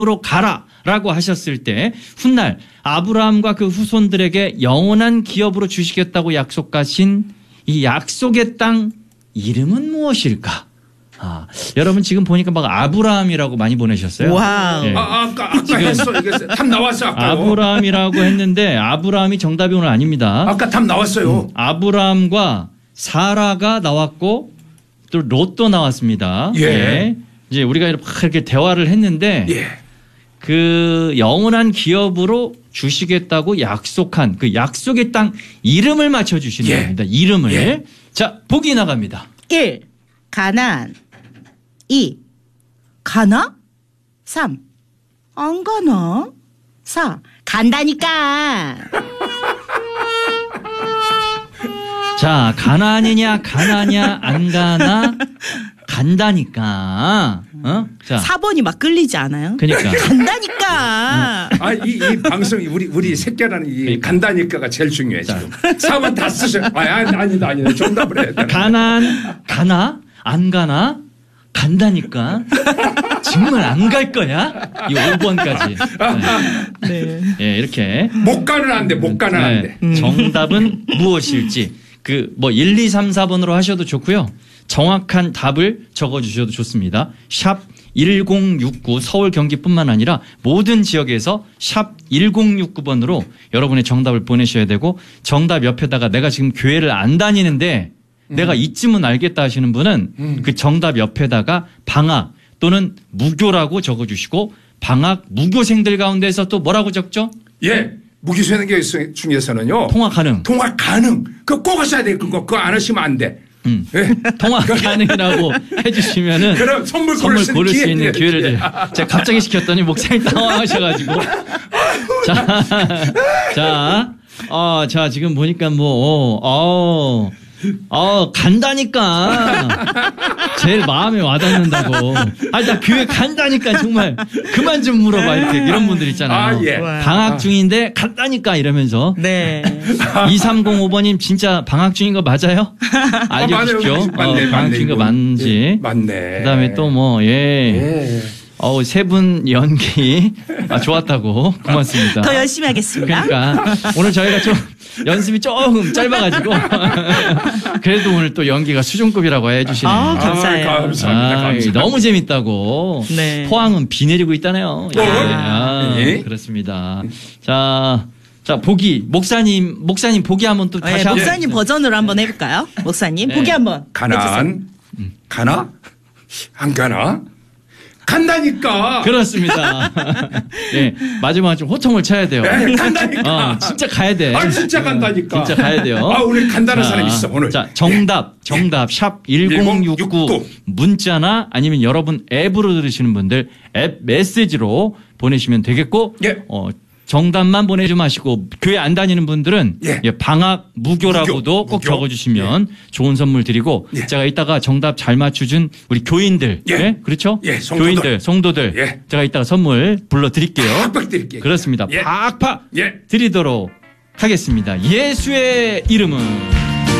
으로 가라라고 하셨을 때 훗날 아브라함과 그 후손들에게 영원한 기업으로 주시겠다고 약속하신 이 약속의 땅 이름은 무엇일까? 여러분 지금 보니까 막 아브라함이라고 많이 보내셨어요. 와우. 네. 아까 했어. 이게 답 나왔어. 아까. 아브라함이라고 했는데 아브라함이 정답이 오늘 아닙니다. 아까 답 나왔어요. 아브라함과 사라가 나왔고 또 롯도 나왔습니다. 예. 네. 이제 우리가 이렇게 대화를 했는데 예. 그 영원한 기업으로 주시겠다고 약속한 그 약속의 땅 이름을 맞춰주시는 예. 겁니다. 이름을. 예. 자, 보기 나갑니다. 1. 가나안. 2. 가나? 3. 안 가나? 4. 간다니까. 자, 가나안이냐 가나냐 안 가나 간다니까. 자. 4번이 막 끌리지 않아요? 그러니까. 간다니까. 이 방송이 우리 새끼라는 이 그러니까. 간다니까가 제일 중요해 지금. 4번 다 쓰셔. 아니다. 정답을 해야 돼. 가나안 가나 안 가나 간다니까. 정말 안 갈 거야? 이 5번까지. 네. 예, 이렇게. 못 가는 안 돼. 못 가는 안 돼. 정답은 무엇일지. 1, 2, 3, 4번으로 하셔도 좋고요. 정확한 답을 적어주셔도 좋습니다. 샵 1069 서울 경기뿐만 아니라 모든 지역에서 샵 1069번으로 여러분의 정답을 보내셔야 되고 정답 옆에다가 내가 지금 교회를 안 다니는데 내가 이쯤은 알겠다 하시는 분은 그 정답 옆에다가 방학 또는 무교라고 적어주시고 방학 무교생들 가운데서 또 뭐라고 적죠? 예. 무기수행 중에서는요. 통학 가능. 통학 가능. 그거 꼭 하셔야 돼. 그거 안 하시면 안 돼. 예. 통학 가능이라고 해주시면은 그럼 선물 고를 수 있는 기회를 제가 갑자기 시켰더니 목사님 당황하셔가지고 자 지금 보니까 간다니까 제일 마음에 와닿는다고. 나 교회 간다니까 정말 그만 좀 물어봐 이런 분들 있잖아요. 예. 방학 중인데 간다니까 이러면서. 네. 2305번님 진짜 방학 중인 거 맞아요? 알려주십시오. 맞네, 방학 중인 거 맞는지. 맞네. 그다음에 또 세 분 연기 좋았다고 고맙습니다. 더 열심히 하겠습니다. 그러니까 오늘 저희가 좀 연습이 조금 짧아가지고 그래도 오늘 또 연기가 수준급이라고 해주시네요. 감사해요. 감사합니다. 너무 재밌다고. 네. 포항은 비 내리고 있다네요. 예. 그렇습니다. 자, 보기 목사님 보기 한번 또 다시 한번. 목사님 버전으로 한번 해볼까요? 목사님 보기 한번. 가난 가나? 안 가나? 간다니까. 그렇습니다. 예, 마지막에 좀 호통을 쳐야 돼요. 네, 간다니까. 진짜 가야 돼. 진짜 간다니까. 진짜 가야 돼요. 오늘 간다는 사람 있어, 오늘. 자, 정답. 샵 1069 문자나 아니면 여러분 앱으로 들으시는 분들 앱 메시지로 보내시면 되겠고, 예. 정답만 보내지 마시고 교회 안 다니는 분들은 방학 무교라고도 꼭 적어주시면 좋은 선물 드리고 제가 이따가 정답 잘 맞추준 우리 교인들 그렇죠? 교인들 성도들 제가 이따가 선물 불러드릴게요. 팍팍 드릴게요. 그렇습니다. 팍팍 드리도록 하겠습니다. 예수의 이름은